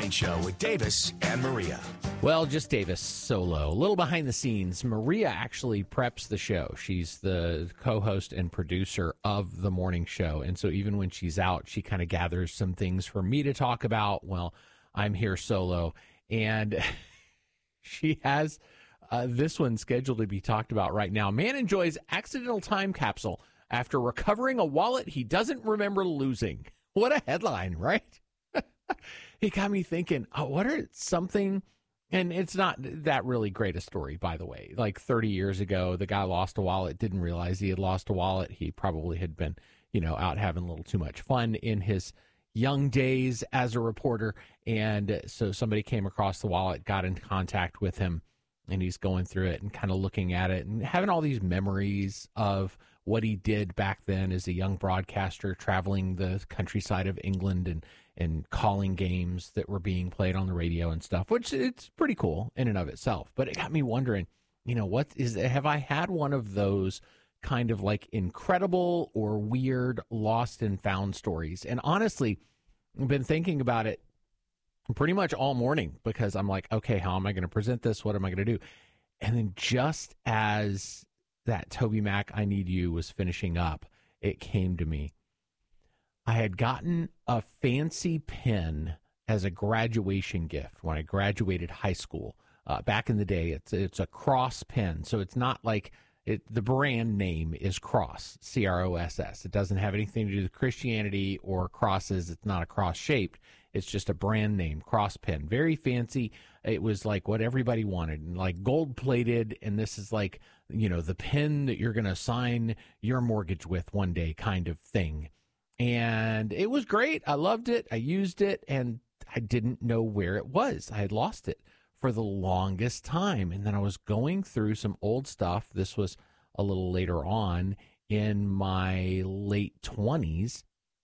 Morning Show with Davis and Maria. Well, just Davis solo. A little behind the scenes. Maria actually preps the show. She's the co-host and producer of the morning show. And so even when she's out, she kind of gathers some things for me to talk about. Well, I'm here solo. And she has this one scheduled to be talked about right now. Man enjoys accidental time capsule after recovering a wallet he doesn't remember losing. What a headline, right? He got me thinking, what are something, and it's not that really great a story, by the way. Like 30 years ago, the guy lost a wallet, didn't realize he had lost a wallet. He probably had been, out having a little too much fun in his young days as a reporter. And so somebody came across the wallet, got in contact with him, and he's going through it and kind of looking at it and having all these memories of what he did back then as a young broadcaster, traveling the countryside of England and calling games that were being played on the radio and stuff, which it's pretty cool in and of itself. But it got me wondering, have I had one of those kind of like incredible or weird lost and found stories? And honestly, I've been thinking about it pretty much all morning because I'm like, okay, how am I going to present this? What am I going to do? And then just as that Toby Mac I Need You was finishing up, it came to me. I had gotten a fancy pen as a graduation gift when I graduated high school. Back in the day, it's a Cross pen, so it's not like the brand name is Cross, C-R-O-S-S. It doesn't have anything to do with Christianity or crosses. It's not a cross shaped. It's just a brand name, Cross pen. Very fancy. It was like what everybody wanted, and like gold plated. And this is like, the pen that you're going to sign your mortgage with one day kind of thing. And it was great. I loved it. I used it, and I didn't know where it was. I had lost it for the longest time. And then I was going through some old stuff. This was a little later on in my late 20s,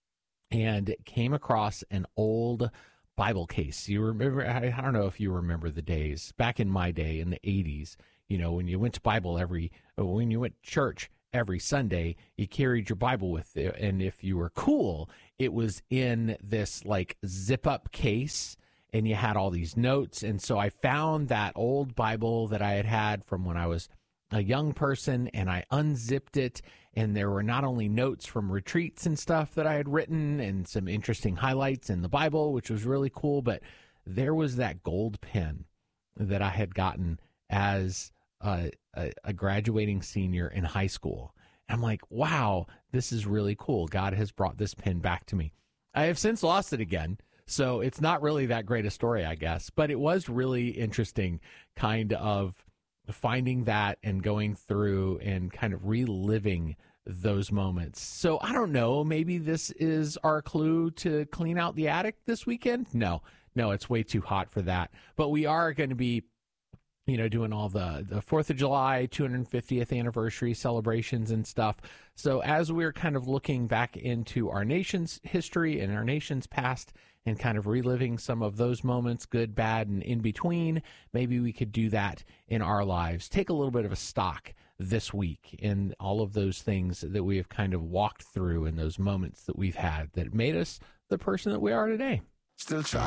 and came across an old Bible case. You remember, I don't know if you remember the days back in my day in the 80s, when you went to when you went to church every Sunday, you carried your Bible with you. And if you were cool, it was in this like zip up case, and you had all these notes. And so I found that old Bible that I had from when I was a young person, and I unzipped it. And there were not only notes from retreats and stuff that I had written and some interesting highlights in the Bible, which was really cool, but there was that gold pen that I had gotten as a graduating senior in high school. And I'm like, wow, this is really cool. God has brought this pen back to me. I have since lost it again, so it's not really that great a story, I guess. But it was really interesting kind of finding that and going through and kind of reliving those moments. So I don't know, maybe this is our clue to clean out the attic this weekend. No, it's way too hot for that. But we are going to be doing all the 4th of July, 250th anniversary celebrations and stuff. So as we're kind of looking back into our nation's history and our nation's past and kind of reliving some of those moments, good, bad, and in between, maybe we could do that in our lives. Take a little bit of a stock this week in all of those things that we have kind of walked through and those moments that we've had that made us the person that we are today. Still try.